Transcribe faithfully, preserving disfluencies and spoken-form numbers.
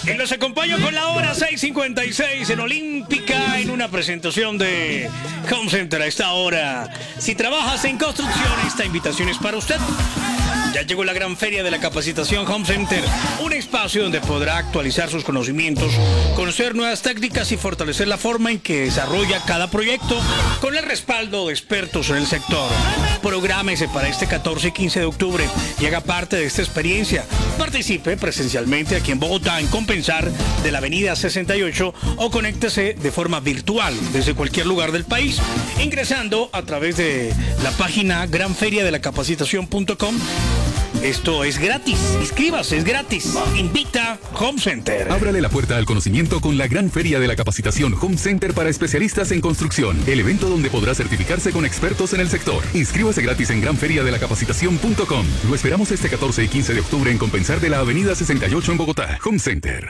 Y los acompaño con la hora seis cincuenta y seis en Olímpica en una presentación de Home Center a esta hora. Si trabajas en construcción, esta invitación es para usted. Ya llegó la gran feria de la capacitación Home Center, un espacio donde podrá actualizar sus conocimientos, conocer nuevas técnicas y fortalecer la forma en que desarrolla cada proyecto con el respaldo de expertos en el sector. Prográmese para este catorce y quince de octubre y haga parte de esta experiencia. Participe presencialmente aquí en Bogotá en Compensar de la avenida sesenta y ocho o conéctese de forma virtual desde cualquier lugar del país ingresando a través de la página gran feria de la capacitación punto com. Esto es gratis. Inscríbase, es gratis. Invita Home Center. Ábrale la puerta al conocimiento con la gran feria de la capacitación Home Center para especialistas en construcción. El evento donde podrá certificarse con expertos en el sector. Inscríbase gratis en gran feria de la capacitación punto com. Lo esperamos este catorce y quince de octubre en Compensar de la avenida sesenta y ocho en Bogotá. Home Center.